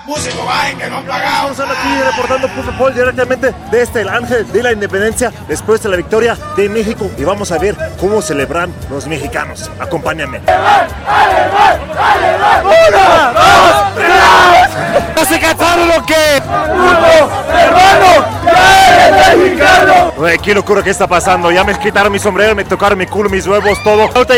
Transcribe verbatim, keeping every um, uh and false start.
Estamos aquí reportando fútbol directamente desde el Ángel de la Independencia después de la victoria de México y vamos a ver cómo celebran los mexicanos. Acompáñame. ¡Una, dos, tres! ¿No se cansaron o qué? ¡Uno, hermano! ¡Ya eres mexicano! Güey, qué locura que está pasando. Ya me quitaron mi sombrero, me tocaron mi culo, mis huevos, todo.